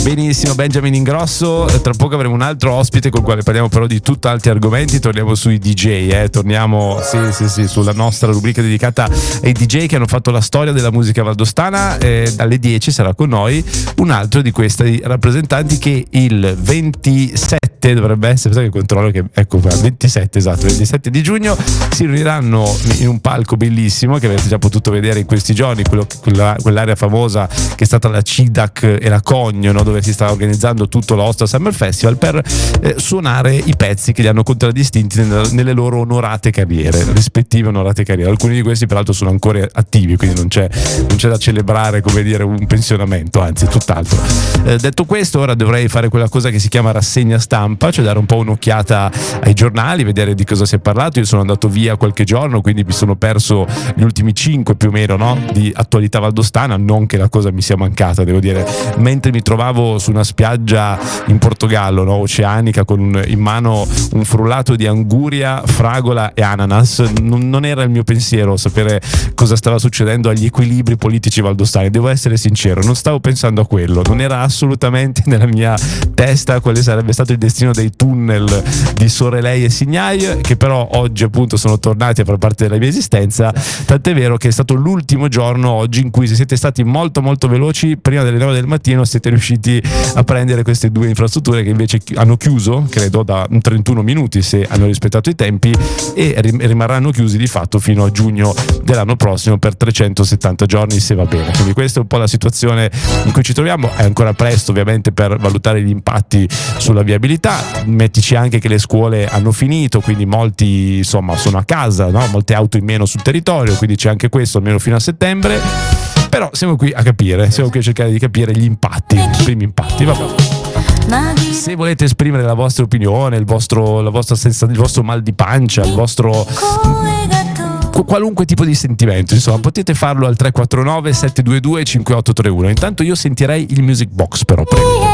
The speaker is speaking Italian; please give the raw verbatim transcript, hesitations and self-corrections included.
Benissimo, Benjamin Ingrosso. Tra poco avremo un altro ospite col quale parliamo però di tutt'altri argomenti. Torniamo sui D J, eh. torniamo sì, sì, sì, sulla nostra rubrica dedicata ai D J che hanno fatto la storia della musica valdostana. Eh, dalle dieci sarà con noi un altro di questi rappresentanti che il ventisette dovrebbe essere, sai che controllo che ecco qua, ventisette esatto, ventisette di giugno si riuniranno in un palco bellissimo che avete già potuto vedere in questi giorni, quello, quella, quell'area famosa che è stata la C I D A C e la Cogno, no? Dove si sta organizzando tutto l'Aosta Summer Festival per eh, suonare i pezzi che li hanno contraddistinti nelle, nelle loro onorate carriere, rispettive onorate carriere. Alcuni di questi peraltro sono ancora attivi, quindi non c'è, non c'è da celebrare, come dire, un pensionamento, anzi tutt'altro. Eh, detto questo, ora dovrei fare quella cosa che si chiama rassegna stampa, cioè dare un po' un'occhiata ai giornali, vedere di cosa si è parlato. Io sono andato via qualche giorno, quindi mi sono perso gli ultimi cinque più o meno, no? Di attualità valdostana, non che la cosa mi sia mancata, devo dire, mentre mi trovavo su una spiaggia in Portogallo, no? Oceanica, con un, in mano un frullato di anguria, fragola e ananas, non, non era il mio pensiero sapere cosa stava succedendo agli equilibri politici valdostani, devo essere sincero, non stavo pensando a quello, non era assolutamente nella mia testa quale sarebbe stato il destino dei tunnel di Sorelei e Signai, che però oggi appunto sono tornati a far parte della mia esistenza, tant'è vero che è stato l'ultimo giorno oggi in cui, se siete stati molto molto veloci, prima delle nove del mattino siete riusciti a prendere queste due infrastrutture che invece hanno chiuso, credo da trentuno minuti se hanno rispettato i tempi, e rimarranno chiusi di fatto fino a giugno dell'anno prossimo per trecentosettanta giorni se va bene. Quindi questa è un po' la situazione in cui ci troviamo. È ancora presto ovviamente per valutare gli impatti sulla viabilità, mettici anche che le scuole hanno finito, quindi molti insomma sono a casa, no? Molte auto in meno sul territorio, quindi c'è anche questo almeno fino a settembre. Però siamo qui a capire, siamo qui a cercare di capire gli impatti, i primi impatti. Vabbè. Se volete esprimere la vostra opinione, il vostro, la vostra sensazione, il vostro mal di pancia, il vostro qualunque tipo di sentimento, insomma, potete farlo al tre quattro nove sette due due cinque otto tre uno. Intanto io sentirei il Music Box, però prego.